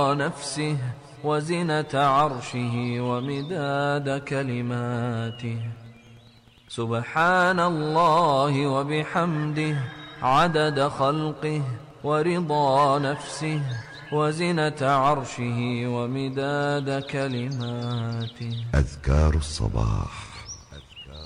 نفسه وزنة عرشه ومداد كلماته. سبحان الله وبحمده عدد خلقه ورضا نفسه وزنة عرشه ومداد كلماته. أذكار الصباح.